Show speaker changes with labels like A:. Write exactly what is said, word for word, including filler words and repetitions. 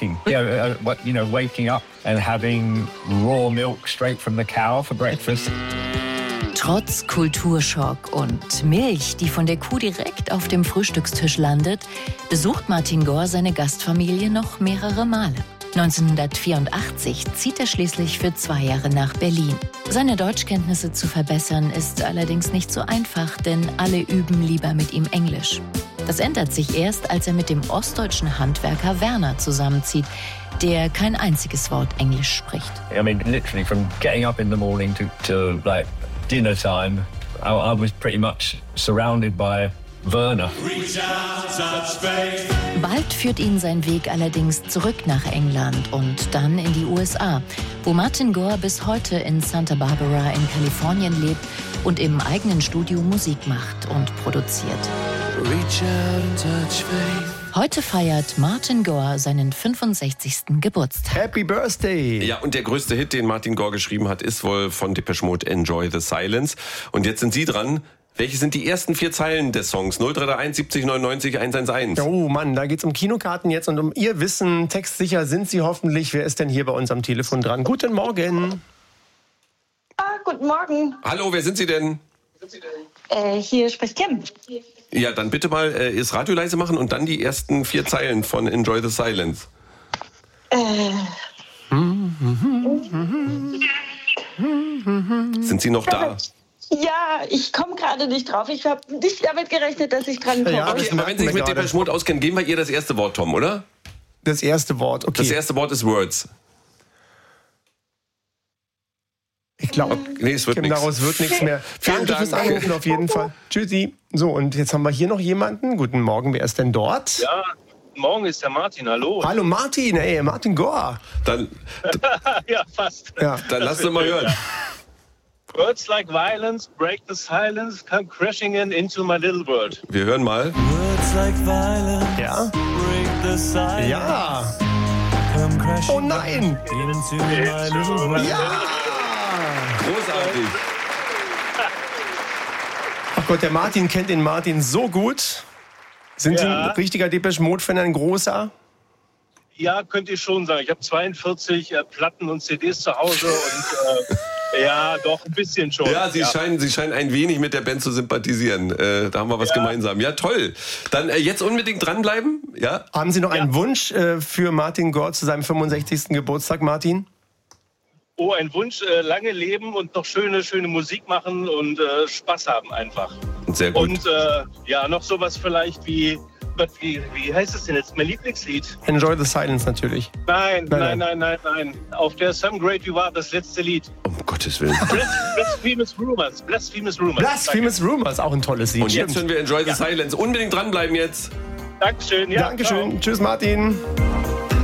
A: shocking. Yeah, uh, you know, waking up and having raw milk straight from the cow for breakfast.
B: Trotz Kulturschock und Milch, die von der Kuh direkt auf dem Frühstückstisch landet, besucht Martin Gore seine Gastfamilie noch mehrere Male. neunzehnhundertvierundachtzig zieht er schließlich für zwei Jahre nach Berlin. Seine Deutschkenntnisse zu verbessern ist allerdings nicht so einfach, denn alle üben lieber mit ihm Englisch. Das ändert sich erst, als er mit dem ostdeutschen Handwerker Werner zusammenzieht, der kein einziges Wort Englisch spricht.
A: I mean, literally from getting up in the morning to, to like dinner time, I, I was pretty much surrounded by Werner.
B: Bald führt ihn sein Weg allerdings zurück nach England und dann in die U S A, wo Martin Gore bis heute in Santa Barbara in Kalifornien lebt und im eigenen Studio Musik macht und produziert. Heute feiert Martin Gore seinen fünfundsechzigsten Geburtstag.
C: Happy Birthday!
D: Ja, und der größte Hit, den Martin Gore geschrieben hat, ist wohl von Depeche Mode Enjoy the Silence. Und jetzt sind Sie dran. Welche sind die ersten vier Zeilen des Songs? null drei drei eins siebzig neunundneunzig hunderteins.
C: Oh Mann, da geht's um Kinokarten jetzt und um Ihr Wissen. Textsicher sind Sie hoffentlich. Wer ist denn hier bei uns am Telefon dran? Guten Morgen.
E: Ah, guten Morgen.
D: Hallo, wer sind Sie denn?
E: Äh, hier spricht Kim.
D: Ja, dann bitte mal äh, das Radio leise machen und dann die ersten vier Zeilen von Enjoy the Silence.
E: Äh.
D: Sind Sie noch da?
E: Ja, ich komme gerade nicht drauf. Ich habe nicht damit gerechnet, dass ich dran komme.
C: Ja,
D: Okay, aber wenn Sie sich mit Depeche Mode auskennen, geben wir ihr das erste Wort, Tom, oder?
C: Das erste Wort, okay.
D: Das erste Wort ist Words.
C: Ich glaube,
D: Nee, es wird
C: Kim,
D: nichts.
C: daraus wird nichts mehr.
D: Vielen
C: Danke fürs
D: Dank.
C: Anrufen auf jeden Fall. Tschüssi. So, und jetzt haben wir hier noch jemanden. Guten Morgen, wer ist denn dort?
F: Ja, morgen ist der Martin, hallo.
C: Hallo Martin, ey, Martin Gore.
D: Dann,
F: Ja, fast.
C: Ja.
D: dann lass uns mal hören.
F: Words like violence break the silence, come crashing in into my little world.
D: Wir hören mal.
C: Ja? Ja. Oh nein. Ja.
D: Großartig.
C: Ach Gott, der Martin kennt den Martin so gut. Sind Sie
F: Ja.
C: ein richtiger Depeche Mode-Fan, ein großer?
F: Ja, könnt ihr schon sagen. Ich habe zweiundvierzig äh, Platten und C Ds zu Hause und äh, ja, doch ein bisschen schon.
D: Ja, Sie, Scheinen, Sie scheinen ein wenig mit der Band zu sympathisieren. Äh, da haben wir was
F: Ja.
D: gemeinsam. Ja, toll. Dann äh, jetzt unbedingt dranbleiben. Ja?
C: Haben Sie noch einen Wunsch äh, für Martin Gore zu seinem fünfundsechzigsten Geburtstag, Martin?
F: Oh, ein Wunsch, äh, lange leben und noch schöne, schöne Musik machen und äh, Spaß haben einfach.
D: Sehr gut.
F: Und äh, ja, noch sowas vielleicht wie, Gott, wie, wie heißt es denn jetzt? Mein Lieblingslied?
C: Enjoy the Silence natürlich.
F: Nein,
C: Nein,
F: nein, nein, nein, nein. Auf der Some Great You Are, das letzte Lied.
D: Um Gottes Willen.
F: Blas- Blasphemous Rumors. Blasphemous Rumors.
C: Blasphemous Rumors, auch ein tolles Lied.
D: Und jetzt
C: Stimmt.
D: hören wir Enjoy the Silence. Unbedingt dranbleiben jetzt.
F: Dankeschön. Ja,
C: Dankeschön.
F: ciao.
C: Tschüss, Martin.